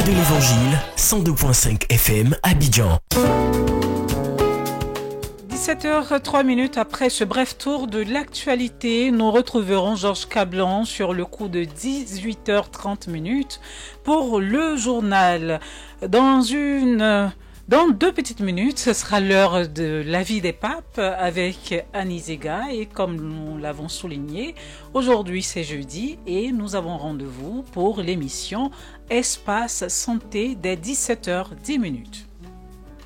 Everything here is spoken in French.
de l'Évangile, 102.5 FM, Abidjan. 17h03 après ce bref tour de l'actualité, nous retrouverons Georges Cablan sur le coup de 18h30 pour le journal. Dans 2 petites minutes, ce sera l'heure de la vie des papes avec Annie Zega et comme nous l'avons souligné, aujourd'hui c'est jeudi et nous avons rendez-vous pour l'émission Espace Santé dès 17h10.